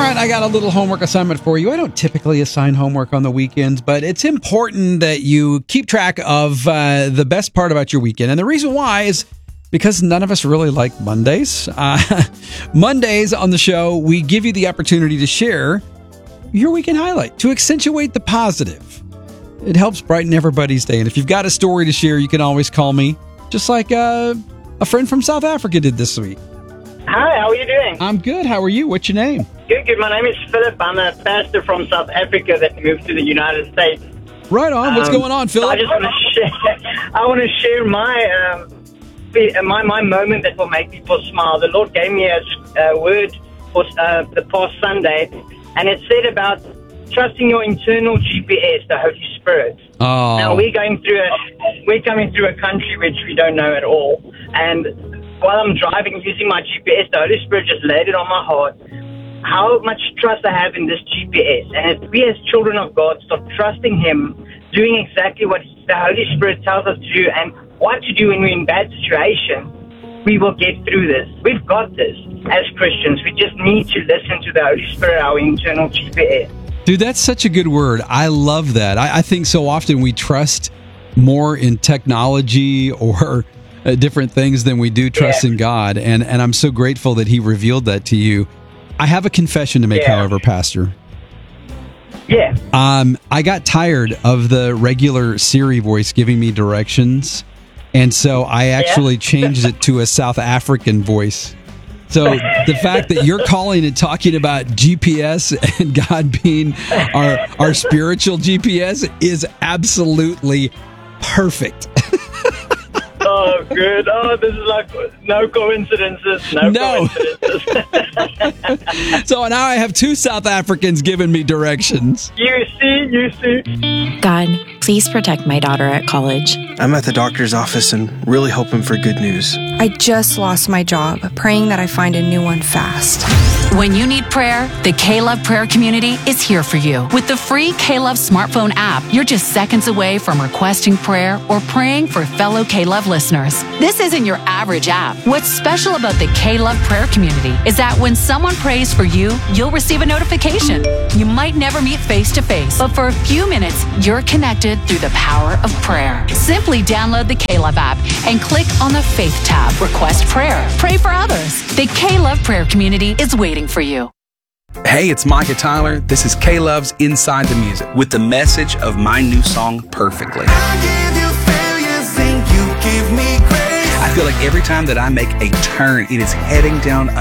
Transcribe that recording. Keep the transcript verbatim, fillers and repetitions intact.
right, I got a little homework assignment for you. I don't typically assign homework on the weekends, but it's important that you keep track of uh, the best part about your weekend. And the reason why is because none of us really like Mondays. Uh, Mondays on the show, we give you the opportunity to share your weekend highlight, to accentuate the positive. It helps brighten everybody's day. And if you've got a story to share, you can always call me, just like uh, a friend from South Africa did this week. Hi, how are you doing? I'm good. How are you? What's your name? Good, good. My name is Philip. I'm a pastor from South Africa that moved to the United States. Right on. What's Um, going on, Philip? I just want to share. I want to share my um, fe- my my moment that will make people smile. The Lord gave me a, a word for uh, the past Sunday, and it said about trusting your internal G P S, the Holy Spirit. Oh. Now we're going through a we're coming through a country which we don't know at all, and while I'm driving using my G P S, the Holy Spirit just laid it on my heart how much trust I have in this G P S. And if we as children of God start trusting Him, doing exactly what the Holy Spirit tells us to do and what to do when we're in bad situations, we will get through this. We've got this as Christians. We just need to listen to the Holy Spirit, our internal G P S. Dude, that's such a good word. I love that. I, I think so often we trust more in technology or uh, different things than we do trust Yeah. in God. And, and I'm so grateful that He revealed that to you. I have a confession to make, Yeah. however, Pastor. Yeah. Um, I got tired of the regular Siri voice giving me directions. And so I actually changed it to a South African voice. So the fact that you're calling and talking about G P S and God being our our spiritual G P S is absolutely perfect. Oh, good. Oh, this is like no coincidences. No, No. coincidences. So now I have two South Africans giving me directions. You see, you see. God, please protect my daughter at college. I'm at the doctor's office and really hoping for good news. I just lost my job, praying that I find a new one fast. When you need prayer, the K-Love Prayer Community is here for you. With the free K-Love smartphone app, you're just seconds away from requesting prayer or praying for fellow K-Love listeners. This isn't your average app. What's special about the K-Love Prayer Community is that when someone prays for you, you'll receive a notification. You might never meet face-to-face, but for a few minutes, you're connected through the power of prayer. Simply download the K-Love app and click on the Faith tab. Request prayer. Pray for others. The K-Love Prayer Community is waiting for you. Hey, it's Micah Tyler. This is K-Love's Inside the Music with the message of my new song, Perfectly. I feel like every time that I make a turn, it is heading down